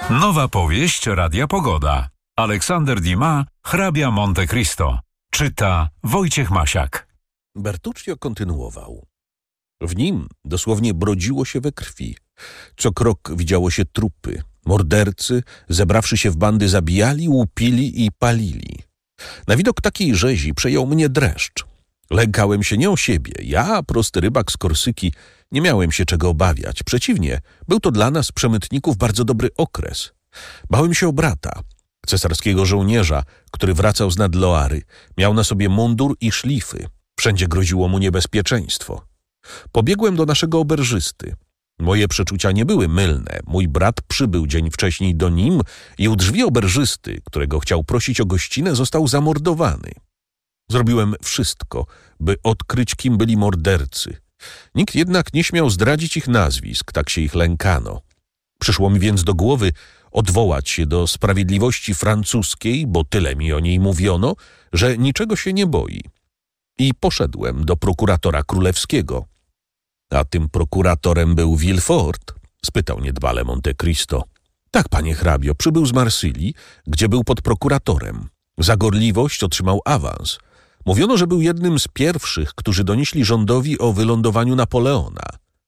Nowa powieść Radia Pogoda. Aleksander Dumas, hrabia Monte Cristo. Czyta Wojciech Masiak. Bertuccio kontynuował. W nim dosłownie brodziło się we krwi. Co krok widziało się trupy. Mordercy, zebrawszy się w bandy, zabijali, łupili i palili. Na widok takiej rzezi przejął mnie dreszcz. Lękałem się nie o siebie. Ja, prosty rybak z Korsyki, nie miałem się czego obawiać. Przeciwnie, był to dla nas, przemytników, bardzo dobry okres. Bałem się o brata, cesarskiego żołnierza, który wracał z nad Loary. Miał na sobie mundur i szlify. Wszędzie groziło mu niebezpieczeństwo. Pobiegłem do naszego oberżysty. Moje przeczucia nie były mylne. Mój brat przybył dzień wcześniej do Nim i u drzwi oberżysty, którego chciał prosić o gościnę, został zamordowany. Zrobiłem wszystko, by odkryć, kim byli mordercy. Nikt jednak nie śmiał zdradzić ich nazwisk, tak się ich lękano. Przyszło mi więc do głowy odwołać się do sprawiedliwości francuskiej, bo tyle mi o niej mówiono, że niczego się nie boi. I poszedłem do prokuratora królewskiego. A tym prokuratorem był Villefort? Spytał niedbale Monte Cristo. Tak, panie hrabio, przybył z Marsylii, gdzie był podprokuratorem. Za gorliwość otrzymał awans. Mówiono, że był jednym z pierwszych, którzy donieśli rządowi o wylądowaniu Napoleona.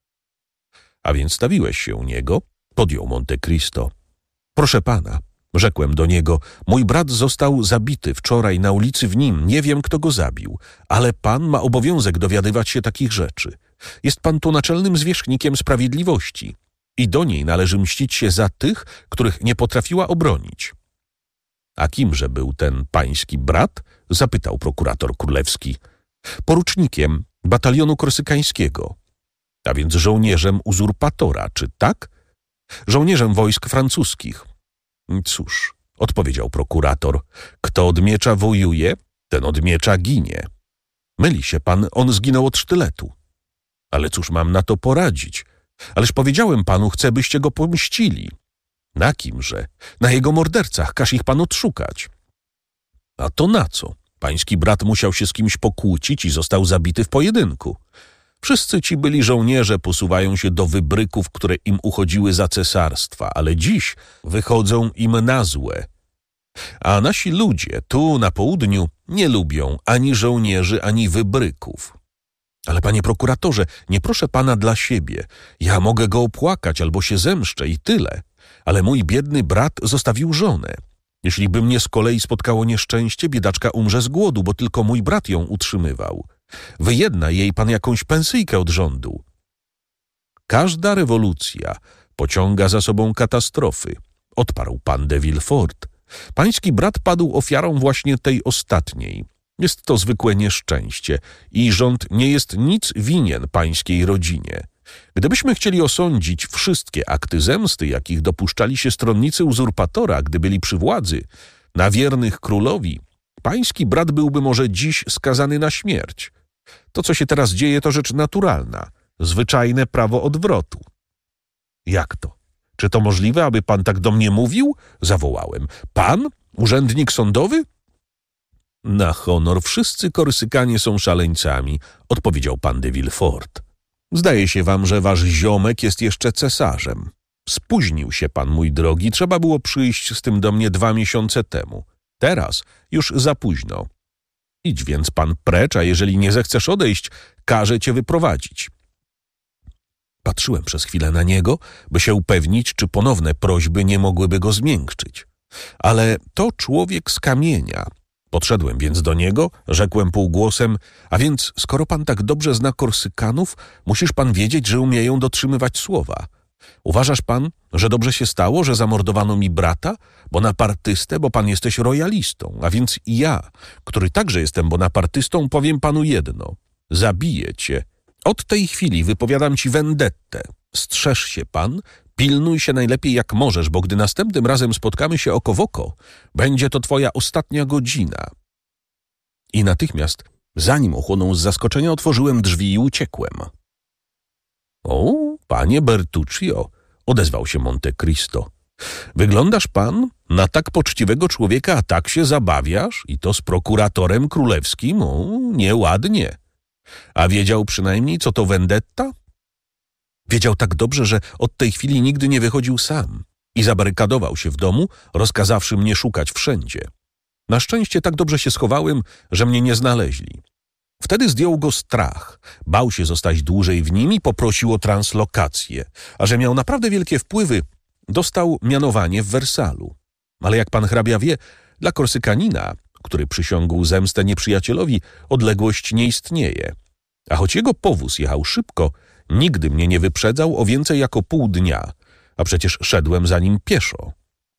A więc stawiłeś się u niego? Podjął Monte Cristo. Proszę pana, rzekłem do niego, mój brat został zabity wczoraj na ulicy w Nim. Nie wiem, kto go zabił, ale pan ma obowiązek dowiadywać się takich rzeczy. Jest pan tu naczelnym zwierzchnikiem sprawiedliwości i do niej należy mścić się za tych, których nie potrafiła obronić. A kimże był ten pański brat? Zapytał prokurator królewski. Porucznikiem batalionu korsykańskiego. A więc żołnierzem uzurpatora, czy tak? Żołnierzem wojsk francuskich. Cóż, odpowiedział prokurator, kto od miecza wojuje, ten od miecza ginie. Myli się pan, on zginął od sztyletu. Ale cóż mam na to poradzić? Ależ powiedziałem panu, chcę, byście go pomścili. Na kimże? Na jego mordercach, każ ich pan odszukać. A to na co? Pański brat musiał się z kimś pokłócić i został zabity w pojedynku. Wszyscy ci byli żołnierze posuwają się do wybryków, które im uchodziły za cesarstwa, ale dziś wychodzą im na złe. A nasi ludzie tu na południu nie lubią ani żołnierzy, ani wybryków. Ale panie prokuratorze, nie proszę pana dla siebie. Ja mogę go opłakać albo się zemszczę i tyle. Ale mój biedny brat zostawił żonę. Jeśli by mnie z kolei spotkało nieszczęście, biedaczka umrze z głodu, bo tylko mój brat ją utrzymywał. Wyjedna jej pan jakąś pensyjkę od rządu. Każda rewolucja pociąga za sobą katastrofy, odparł pan de Villefort. Pański brat padł ofiarą właśnie tej ostatniej. Jest to zwykłe nieszczęście i rząd nie jest nic winien pańskiej rodzinie. Gdybyśmy chcieli osądzić wszystkie akty zemsty, jakich dopuszczali się stronnicy uzurpatora, gdy byli przy władzy, na wiernych królowi, pański brat byłby może dziś skazany na śmierć. To, co się teraz dzieje, to rzecz naturalna, zwyczajne prawo odwrotu. Jak to? Czy to możliwe, aby pan tak do mnie mówił? Zawołałem. Pan? Urzędnik sądowy? Na honor, wszyscy Korsykanie są szaleńcami, odpowiedział pan de Villefort. Zdaje się wam, że wasz ziomek jest jeszcze cesarzem. Spóźnił się pan, mój drogi, trzeba było przyjść z tym do mnie 2 miesiące temu. Teraz już za późno. Idź więc pan precz, a jeżeli nie zechcesz odejść, każę cię wyprowadzić. Patrzyłem przez chwilę na niego, by się upewnić, czy ponowne prośby nie mogłyby go zmiękczyć. Ale to człowiek z kamienia. Podszedłem więc do niego, rzekłem półgłosem, a więc skoro pan tak dobrze zna Korsykanów, musisz pan wiedzieć, że umieją dotrzymywać słowa. Uważasz pan, że dobrze się stało, że zamordowano mi brata? Bonapartystę, bo pan jesteś royalistą, a więc i ja, który także jestem bonapartystą, powiem panu jedno. Zabiję cię. Od tej chwili wypowiadam ci vendettę. Strzeż się pan, pilnuj się najlepiej jak możesz, bo gdy następnym razem spotkamy się oko w oko, będzie to twoja ostatnia godzina. I natychmiast, zanim ochłonął z zaskoczenia, otworzyłem drzwi i uciekłem. O, panie Bertuccio, odezwał się Monte Cristo. Wyglądasz pan na tak poczciwego człowieka, a tak się zabawiasz? I to z prokuratorem królewskim? O, nieładnie. A wiedział przynajmniej, co to vendetta? Wiedział tak dobrze, że od tej chwili nigdy nie wychodził sam. i zabarykadował się w domu, rozkazawszy mnie szukać wszędzie. Na szczęście tak dobrze się schowałem, że mnie nie znaleźli. Wtedy zdjął go strach, bał się zostać dłużej w nim i poprosił o translokację, a że miał naprawdę wielkie wpływy, dostał mianowanie w Wersalu. Ale jak pan hrabia wie, dla Korsykanina, który przysiągł zemstę nieprzyjacielowi, odległość nie istnieje. A choć jego powóz jechał szybko, nigdy mnie nie wyprzedzał o więcej jako pół dnia, a przecież szedłem za nim pieszo.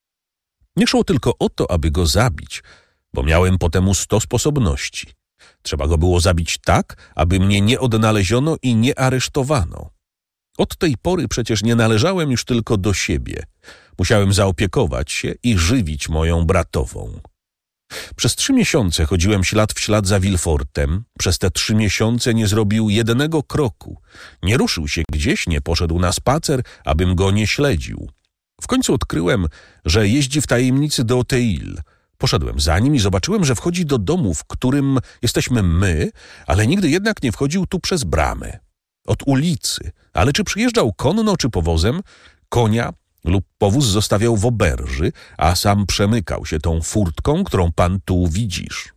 Nie szło tylko o to, aby go zabić, bo miałem po temu 100 sposobności. Trzeba go było zabić tak, aby mnie nie odnaleziono i nie aresztowano. Od tej pory przecież nie należałem już tylko do siebie. Musiałem zaopiekować się i żywić moją bratową. Przez 3 miesiące chodziłem ślad w ślad za Villefortem. Przez te 3 miesiące nie zrobił jednego kroku. Nie ruszył się gdzieś, nie poszedł na spacer, abym go nie śledził. W końcu odkryłem, że jeździ w tajemnicy do Auteuil. Poszedłem za nim i zobaczyłem, że wchodzi do domu, w którym jesteśmy my, ale nigdy jednak nie wchodził tu przez bramę. Od ulicy. Ale czy przyjeżdżał konno, czy powozem, konia lub powóz zostawiał w oberży, a sam przemykał się tą furtką, którą pan tu widzisz.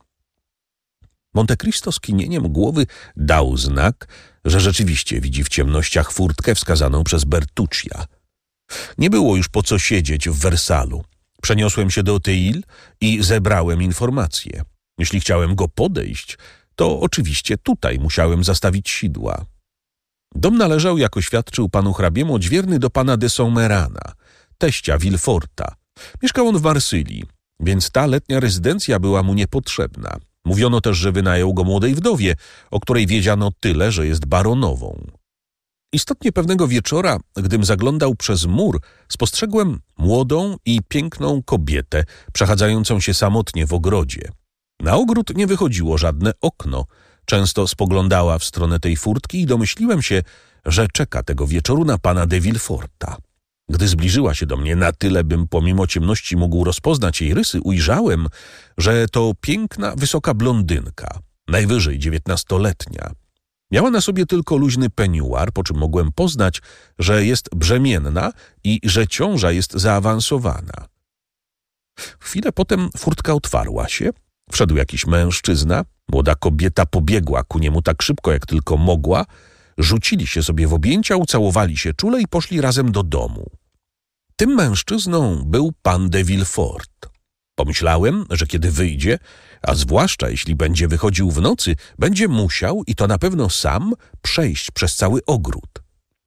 Monte Cristo skinieniem głowy dał znak, że rzeczywiście widzi w ciemnościach furtkę wskazaną przez Bertuccia. Nie było już po co siedzieć w Wersalu. Przeniosłem się do Auteuil i zebrałem informacje. Jeśli chciałem go podejść, to oczywiście tutaj musiałem zastawić sidła. Dom należał, jak oświadczył panu hrabiemu, odźwierny do pana de Sommerana, teścia Villeforta. Mieszkał on w Marsylii, więc ta letnia rezydencja była mu niepotrzebna. Mówiono też, że wynajął go młodej wdowie, o której wiedziano tyle, że jest baronową. Istotnie pewnego wieczora, gdym zaglądał przez mur, spostrzegłem młodą i piękną kobietę przechadzającą się samotnie w ogrodzie. Na ogród nie wychodziło żadne okno. Często spoglądała w stronę tej furtki i domyśliłem się, że czeka tego wieczoru na pana de Villeforta. Gdy zbliżyła się do mnie na tyle, bym pomimo ciemności mógł rozpoznać jej rysy, ujrzałem, że to piękna, wysoka blondynka, najwyżej 19-letnia. Miała na sobie tylko luźny peniuar, po czym mogłem poznać, że jest brzemienna i że ciąża jest zaawansowana. Chwilę potem furtka otwarła się, wszedł jakiś mężczyzna, młoda kobieta pobiegła ku niemu tak szybko, jak tylko mogła, rzucili się sobie w objęcia, ucałowali się czule i poszli razem do domu. Tym mężczyzną był pan de Villefort. Pomyślałem, że kiedy wyjdzie, a zwłaszcza jeśli będzie wychodził w nocy, będzie musiał, i to na pewno sam, przejść przez cały ogród.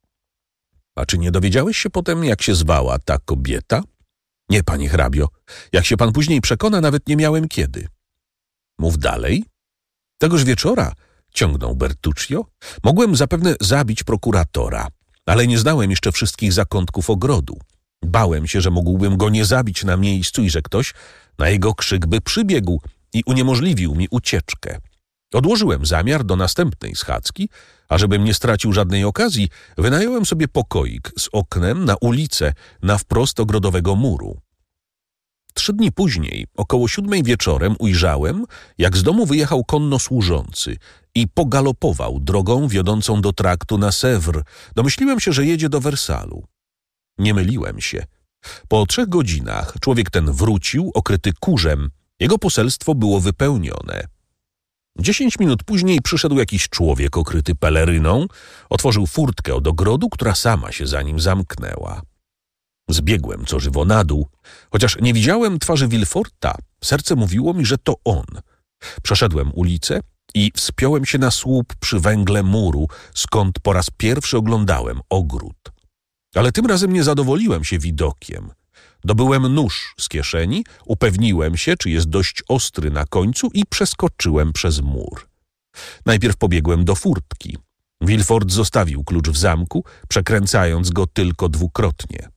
A czy nie dowiedziałeś się potem, jak się zwała ta kobieta? Nie, panie hrabio. Jak się pan później przekona, nawet nie miałem kiedy. Mów dalej. Tegoż wieczora, ciągnął Bertuccio, mogłem zapewne zabić prokuratora, ale nie znałem jeszcze wszystkich zakątków ogrodu. Bałem się, że mógłbym go nie zabić na miejscu i że ktoś na jego krzyk by przybiegł i uniemożliwił mi ucieczkę. Odłożyłem zamiar do następnej schadzki, a żebym nie stracił żadnej okazji, wynająłem sobie pokoik z oknem na ulicę na wprost ogrodowego muru. 3 dni później, około 7 wieczorem, ujrzałem, jak z domu wyjechał konno służący i pogalopował drogą wiodącą do traktu na Sèvres. Domyśliłem się, że jedzie do Wersalu. Nie myliłem się. Po 3 godzinach człowiek ten wrócił, okryty kurzem. Jego poselstwo było wypełnione. 10 minut później przyszedł jakiś człowiek okryty peleryną, otworzył furtkę od ogrodu, która sama się za nim zamknęła. Zbiegłem co żywo na dół. Chociaż nie widziałem twarzy Villeforta, serce mówiło mi, że to on. Przeszedłem ulicę i wspiąłem się na słup przy węgle muru, skąd po raz pierwszy oglądałem ogród. Ale tym razem nie zadowoliłem się widokiem. Dobyłem nóż z kieszeni, upewniłem się, czy jest dość ostry na końcu i przeskoczyłem przez mur. Najpierw pobiegłem do furtki. Villefort zostawił klucz w zamku, przekręcając go tylko 2-krotnie.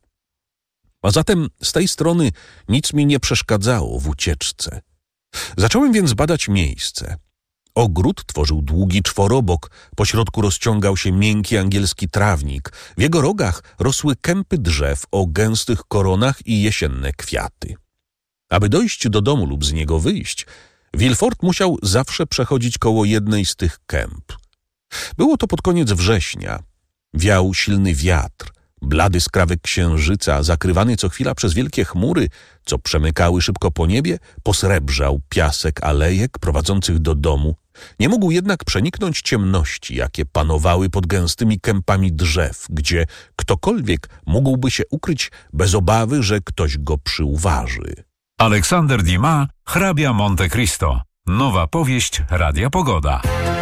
A zatem z tej strony nic mi nie przeszkadzało w ucieczce. Zacząłem więc badać miejsce. Ogród tworzył długi czworobok, pośrodku rozciągał się miękki angielski trawnik, w jego rogach rosły kępy drzew o gęstych koronach i jesienne kwiaty. Aby dojść do domu lub z niego wyjść, Villefort musiał zawsze przechodzić koło jednej z tych kęp. Było to pod koniec września. Wiał silny wiatr, Blady skrawek księżyca, zakrywany co chwila przez wielkie chmury, co przemykały szybko po niebie, posrebrzał piasek alejek prowadzących do domu. Nie mógł jednak przeniknąć ciemności, jakie panowały pod gęstymi kępami drzew, gdzie ktokolwiek mógłby się ukryć bez obawy, że ktoś go przyuważy. Aleksander Dumas, hrabia Monte Cristo. Nowa powieść Radia Pogoda.